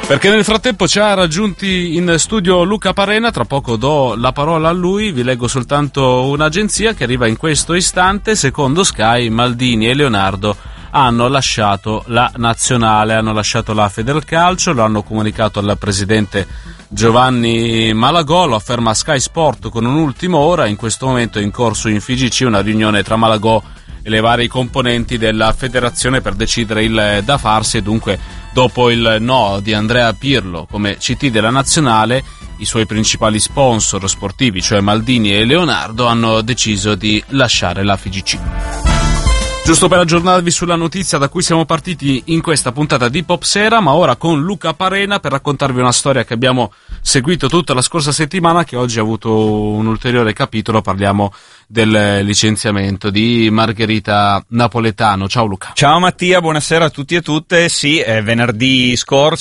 Perché nel frattempo ci ha raggiunti in studio Luca Parena, tra poco do la parola a lui, vi leggo soltanto un'agenzia che arriva in questo istante. Secondo Sky, Maldini e Leonardo hanno lasciato la nazionale, hanno lasciato la Federcalcio, lo hanno comunicato al presidente Giovanni Malagò, lo afferma Sky Sport con un'ultima ora. In questo momento è in corso in FIGC una riunione tra Malagò e le varie componenti della federazione per decidere il da farsi, e dunque dopo il no di Andrea Pirlo come CT della nazionale, i suoi principali sponsor sportivi, cioè Maldini e Leonardo, hanno deciso di lasciare la FIGC. Giusto per aggiornarvi sulla notizia da cui siamo partiti in questa puntata di Pop Sera, ma ora con Luca Parena per raccontarvi una storia che abbiamo seguito tutta la scorsa settimana, che oggi ha avuto un ulteriore capitolo. Parliamo del licenziamento di Margherita Napoletano. Ciao Luca. Ciao Mattia, buonasera a tutti e tutte. Sì, venerdì scorso